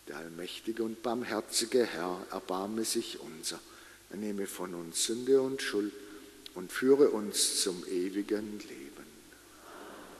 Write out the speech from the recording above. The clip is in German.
Der allmächtige und barmherzige Herr, erbarme sich unser. Er nehme von uns Sünde und Schuld und führe uns zum ewigen Leben.